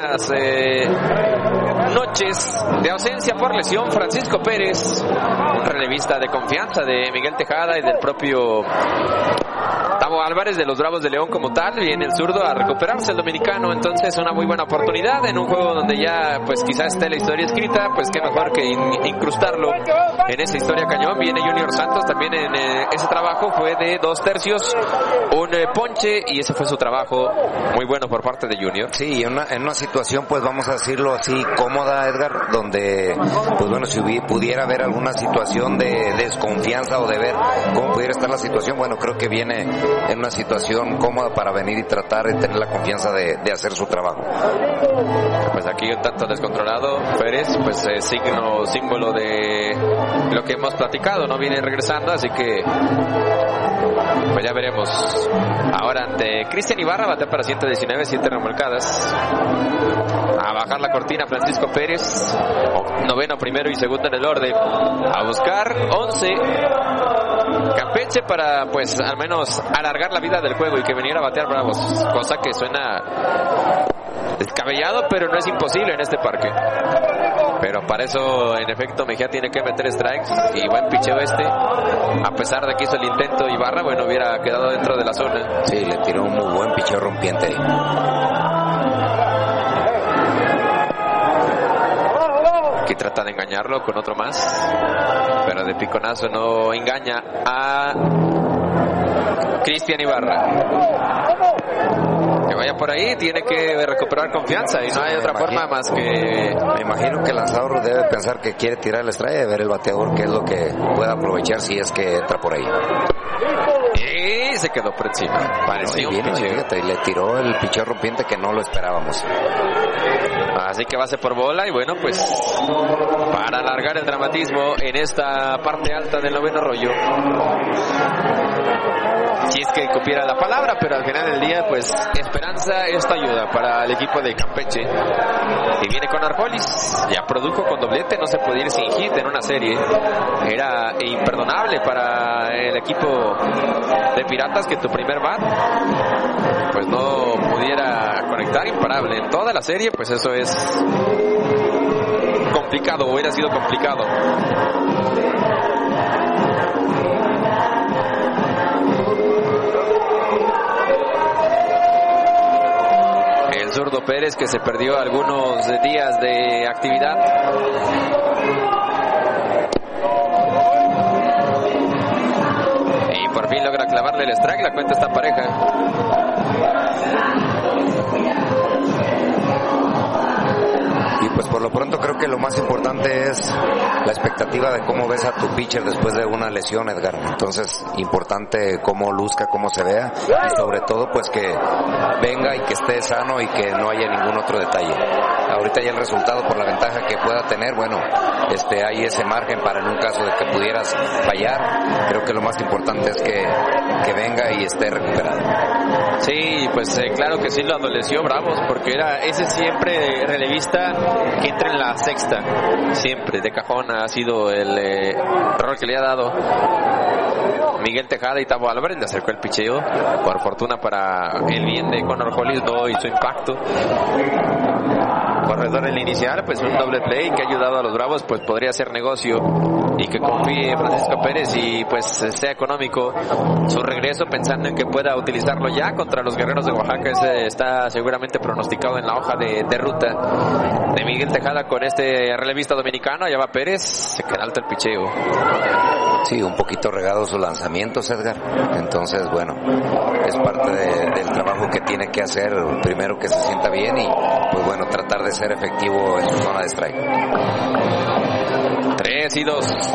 primeras noches de ausencia por lesión, Francisco Pérez, un relevista de confianza de Miguel Tejada y del propio Tavo Álvarez de los Bravos de León como tal. Viene el zurdo a recuperarse el dominicano, entonces una muy buena oportunidad en un juego donde ya pues quizás esté la historia escrita, pues qué mejor que incrustarlo en esa historia cañón. Viene Junior Santos también en ese trabajo, fue de 2/3, un ponche, y ese fue su trabajo muy bueno por parte de Junior. Sí, en una situación, pues vamos a decirlo así, cómoda, Edgar, donde pues bueno, si pudiera haber alguna situación de desconfianza o de ver cómo pudiera estar la situación, bueno, creo que viene en una situación cómoda para venir y tratar de tener la confianza de hacer su trabajo. Pues aquí un tanto descontrolado Pérez, pues símbolo de lo que hemos platicado, no viene regresando, así que pues ya veremos. Ahora ante Cristian Ibarra, bate para 119, 7 remolcadas. A bajar la cortina Francisco Pérez, noveno, primero y segundo en el orden, a buscar 11 Campeche para pues al menos alargar la vida del juego y que viniera a batear Bravos, cosa que suena descabellado, pero no es imposible en este parque. Pero para eso, en efecto, Mejía tiene que meter strikes, y buen picheo a pesar de que hizo el intento Ibarra, bueno, hubiera quedado dentro de la zona. Sí, le tiró un muy buen picheo rompiente ahí. Aquí trata de engañarlo con otro más, pero de piconazo no engaña a Cristian Ibarra. Que vaya por ahí, tiene que recuperar confianza, y no hay otra forma más que... Me imagino que el lanzador debe pensar que quiere tirar el strike, de ver el bateador qué es lo que puede aprovechar si es que entra por ahí. Y se quedó por encima. Pareció un picheo. Fíjate, y le tiró el picheo rompiente que no lo esperábamos. Así que base por bola, y bueno, pues para alargar el dramatismo en esta parte alta del noveno rollo, si es que copiara la palabra, pero al final del día, pues esperanza, esta ayuda para el equipo de Campeche. Y viene con Arjolis, ya produjo con doblete, no se podía ir sin hit en una serie. Era imperdonable para el equipo de Piratas que tu primer bat pues no pudiera conectar, imparable en toda la serie, pues eso es complicado, hubiera sido complicado. El zurdo Pérez, que se perdió algunos días de actividad. Y por fin logra clavarle el strike, la cuenta está pareja. Y pues por lo pronto creo que lo más importante es la expectativa de cómo ves a tu pitcher después de una lesión, Edgar. Entonces, importante cómo luzca, cómo se vea, y sobre todo pues que venga y que esté sano y que no haya ningún otro detalle. Ahorita ya el resultado, por la ventaja que pueda tener, bueno, hay ese margen para en un caso de que pudieras fallar. Creo que lo más importante es que venga y esté recuperado. Sí, pues claro que sí lo adoleció Bravos, porque era ese siempre relevista que entra en la sexta, siempre de cajón ha sido el rol que le ha dado Miguel Tejada. Y Tavo Álvarez le acercó el picheo, por fortuna para el bien de Conor Hollis no hizo impacto. Corredor en el inicial, pues un doble play que ha ayudado a los Bravos, pues podría ser negocio, y que confíe Francisco Pérez y pues sea económico su regreso, pensando en que pueda utilizarlo ya contra los Guerreros de Oaxaca. Ese está seguramente pronosticado en la hoja de ruta de Miguel Tejada con este relevista dominicano. Allá va Pérez, se queda alto el picheo. Sí, un poquito regado sus lanzamientos, Edgar. Entonces, bueno, es parte del trabajo que tiene que hacer. Primero que se sienta bien y, pues bueno, tratar de ser efectivo en su zona de strike. 3-2.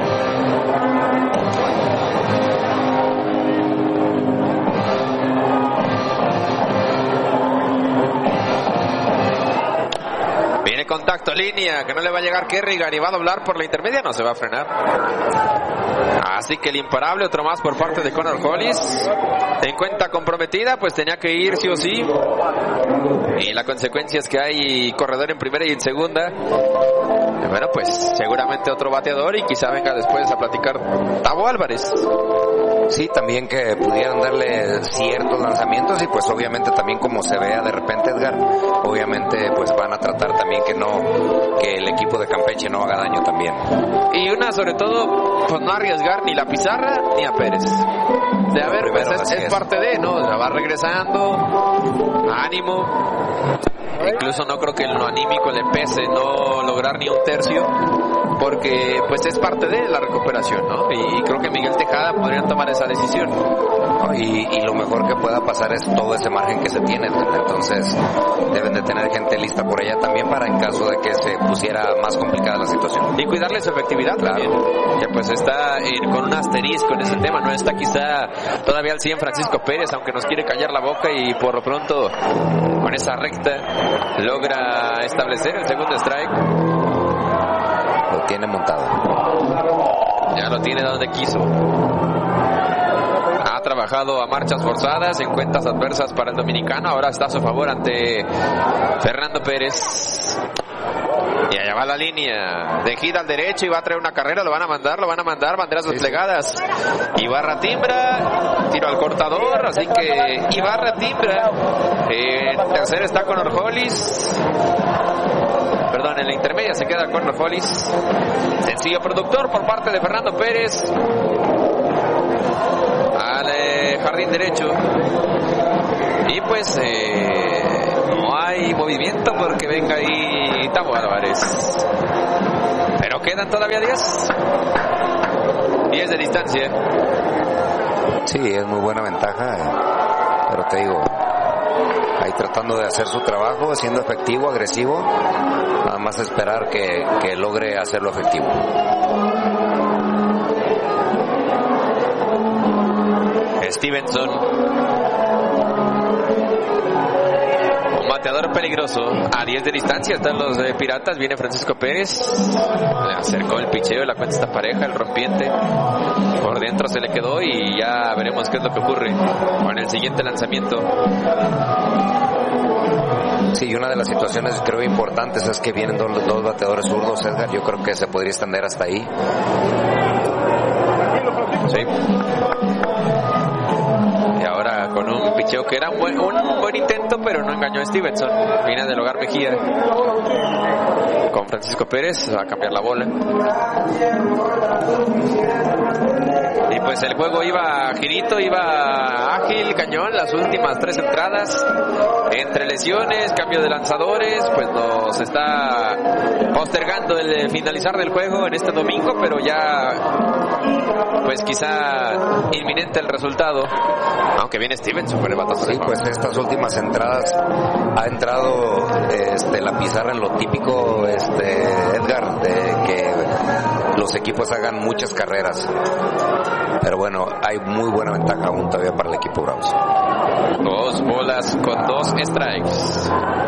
Viene contacto, línea, que no le va a llegar Kerrigan y va a doblar por la intermedia, no se va a frenar. Así que el imparable, otro más por parte de Conor Hollis. En cuenta comprometida, pues tenía que ir sí o sí. Y la consecuencia es que hay corredor en primera y en segunda. Bueno, pues seguramente otro bateador, y quizá venga después a platicar Tavo Álvarez. Sí, también que pudieran darle ciertos lanzamientos y pues obviamente también como se vea de repente, Edgar, obviamente pues van a tratar también que el equipo de Campeche no haga daño también. Y una sobre todo, pues no arriesgar ni la Pizarra ni a Pérez. De a ver, pues es parte de, ¿no? O sea, va regresando, ánimo. Incluso no creo que en lo anímico le pese no lograr ni un tercio, porque pues es parte de la recuperación, ¿no? Y creo que Miguel Tejada podrían tomar esa decisión. Y lo mejor que pueda pasar es todo ese margen que se tiene, entonces deben de tener gente lista por ella también para en caso de que se pusiera más complicada la situación. Y cuidarle su efectividad, claro. También, que pues está con un asterisco en ese tema, no está quizá todavía al 100 Francisco Pérez, aunque nos quiere callar la boca y por lo pronto con esa recta logra establecer el segundo strike. Lo tiene montado. Ya lo tiene donde quiso. Ha trabajado a marchas forzadas en cuentas adversas para el dominicano. Ahora está a su favor ante Fernando Pérez. Y allá va la línea de gira al derecho y va a traer una carrera. Lo van a mandar, banderas desplegadas. Ibarra timbra, tiro al cortador, así que Ibarra timbra. En tercera está con Orjolis. Perdón, en la intermedia se queda con Orjolis. Sencillo productor por parte de Fernando Pérez. Al jardín derecho. Y pues no hay movimiento porque venga ahí Tavo Álvarez. Pero quedan todavía 10 de distancia. Sí, es muy buena ventaja, pero te digo, ahí tratando de hacer su trabajo, siendo efectivo, agresivo, nada más esperar que logre hacerlo efectivo. Stevenson, un bateador peligroso, a 10 de distancia están los Piratas. Viene Francisco Pérez, le acercó el picheo, la cuenta está pareja, el rompiente por dentro se le quedó y ya veremos qué es lo que ocurre con el siguiente lanzamiento. Sí, una de las situaciones creo importantes es que vienen dos bateadores zurdos, Edgar. Yo creo que se podría extender hasta ahí. Sí. Y ahora con un picheo que era un buen intento, pero no engañó a Stevenson. Viene del Hogar Mejía con Francisco Pérez, va a cambiar la bola. Y pues el juego iba girito, iba ágil, cañón, las últimas 3 entradas. Entre lesiones, cambio de lanzadores, pues nos está postergando el finalizar del juego en este domingo, pero ya pues quizá inminente el resultado, aunque viene Stevenson con el batazo. Sí, pues estas últimas entradas ha entrado la Pizarra en lo típico, Edgar, de que los equipos hagan muchas carreras, pero bueno, hay muy buena ventaja aún todavía para el equipo Bravos. 2 bolas con 2 strikes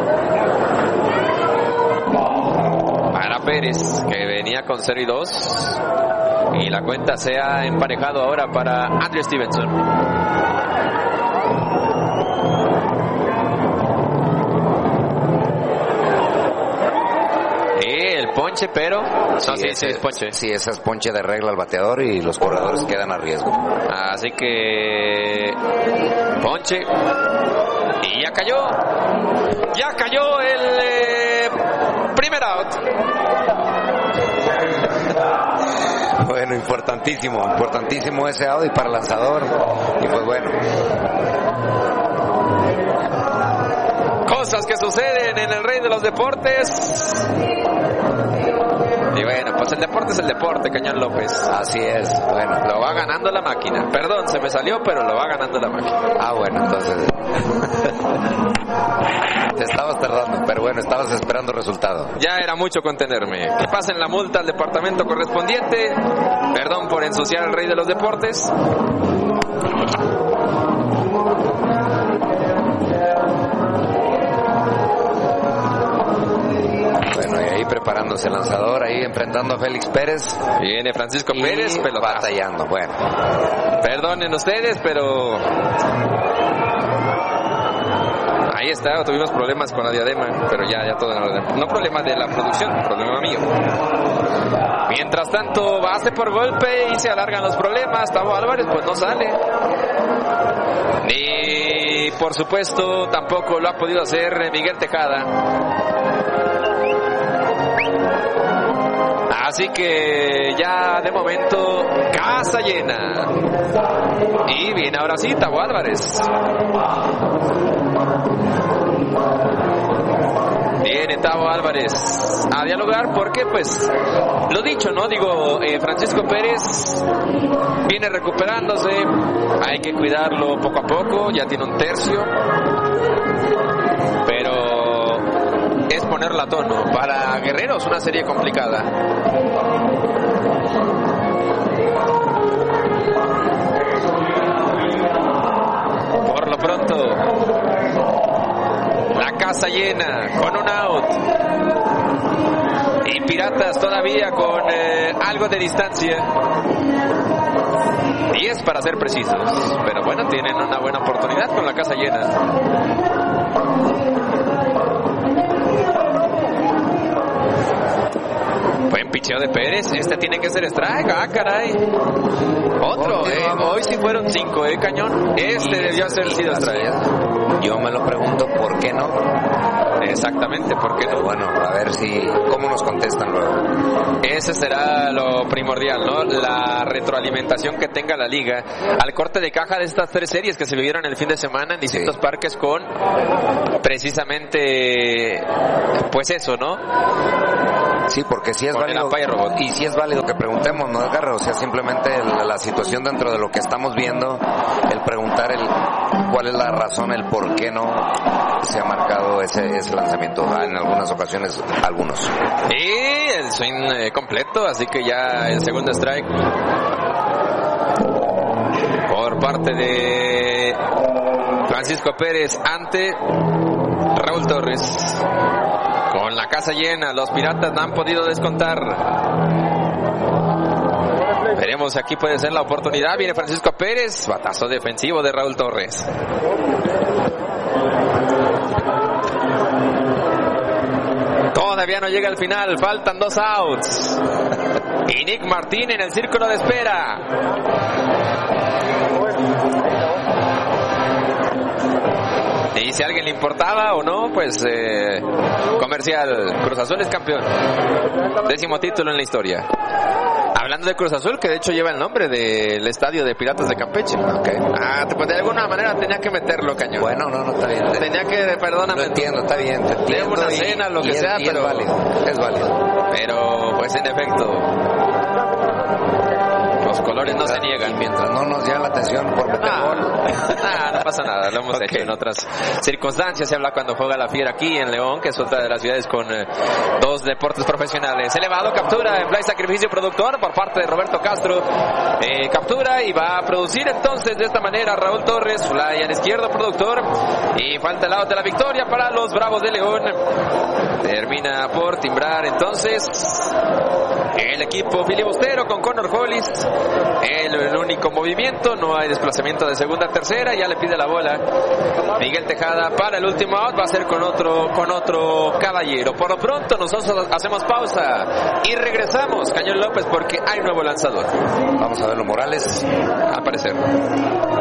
para Pérez, que venía con 0-2, y la cuenta se ha emparejado ahora para Andrew Stevenson. El ponche, pero sí, ese es ponche. Sí, ese es ponche de regla al bateador y los corredores quedan a riesgo. Así que ponche. Y ya cayó el primer out. Bueno, importantísimo ese out y para el lanzador. Y pues bueno, cosas que suceden en el rey de los deportes. Y bueno, pues el deporte es el deporte, Cañón López. Así es, bueno. Lo va ganando la máquina. Perdón, se me salió, pero lo va ganando la máquina. Ah, bueno, entonces te estabas tardando, pero bueno, estabas esperando resultado. Ya era mucho contenerme. Que pasen la multa al departamento correspondiente. Perdón por ensuciar al rey de los deportes. Bueno, y ahí preparándose el lanzador, ahí enfrentando a Félix Pérez. Viene Francisco Pérez, pelotazo. Batallando, bueno. Perdonen ustedes, pero Ahí está, tuvimos problemas con la diadema, pero ya todo en orden. No problema de la producción, problema mío. Mientras tanto, base por golpe y se alargan los problemas. Tavo Álvarez pues no sale. Ni por supuesto tampoco lo ha podido hacer Miguel Tejada. Así que ya de momento casa llena. Y viene ahora sí Tavo Álvarez. Viene Tavo Álvarez a dialogar porque pues lo dicho, ¿no? Digo, Francisco Pérez viene recuperándose, hay que cuidarlo poco a poco, ya tiene un tercio, pero es ponerla a tono. Para Guerreros una serie complicada. Por lo pronto la casa llena con un out y Piratas todavía con algo de distancia, 10 para ser precisos, pero bueno, tienen una buena oportunidad con la casa llena. Buen picheo de Pérez, este tiene que ser strike. Ah, caray, otro, hoy sí fueron 5, cañón, este debió haber sido strike. Yo me lo pregunto, ¿por qué no? Exactamente, ¿por qué no? Pero bueno, a ver cómo nos contestan luego. Ese será lo primordial, ¿no? La retroalimentación que tenga la liga al corte de caja de estas 3 series que se vivieron el fin de semana en distintos parques con precisamente pues eso, ¿no? Sí, porque sí es válido, y sí es válido que preguntemos, ¿no, Edgar? O sea, simplemente la situación dentro de lo que estamos viendo, el preguntar cuál es la razón, el por qué no se ha marcado ese lanzamiento, en algunas ocasiones, algunos. Y el swing completo, así que ya el segundo strike por parte de Francisco Pérez ante Raúl Torres. Con la casa llena, los Piratas no han podido descontar. Veremos, aquí puede ser la oportunidad. Viene Francisco Pérez, batazo defensivo de Raúl Torres. Todavía no llega al final, faltan 2 outs. Y Nick Martín en el círculo de espera. Y si a alguien le importaba o no, pues comercial, Cruz Azul es campeón, 10º título en la historia. Hablando de Cruz Azul, que de hecho lleva el nombre del estadio de Piratas de Campeche. Okay. Pues de alguna manera tenía que meterlo, cañón. Bueno, no, está bien. Tenía que, perdóname. Lo entiendo, está bien, te entiendo. Una cena, lo que sea, pero es válido. Pero, pues en efecto, los colores no se niegan. Y mientras no nos llama la atención por meter gol. No pasa nada, lo hemos hecho en otras circunstancias. Se habla cuando juega la Fiera aquí en León, que es otra de las ciudades con 2 deportes profesionales. Elevado, captura en fly sacrificio productor por parte de Roberto Castro. Captura y va a producir entonces de esta manera Raúl Torres, fly al izquierdo productor. Y falta el lado de la victoria para los Bravos de León. Termina por timbrar entonces el equipo filibustero con Connor Hollis. El único movimiento, no hay desplazamiento de segunda a tercera, ya le pide la bola Miguel Tejada para el último out, va a ser con otro caballero. Por lo pronto nosotros hacemos pausa y regresamos, Cañón López, porque hay nuevo lanzador. Vamos a verlo, Morales, al parecer.